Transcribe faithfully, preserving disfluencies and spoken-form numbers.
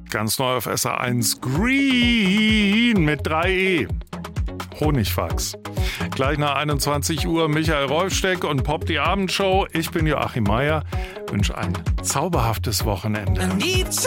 Ganz neu auf S R eins Green mit drei E. Honigwachs. Gleich nach einundzwanzig Uhr Michael Rolfsteck und Pop die Abendshow. Ich bin Joachim Meier. Wünsche ein zauberhaftes Wochenende.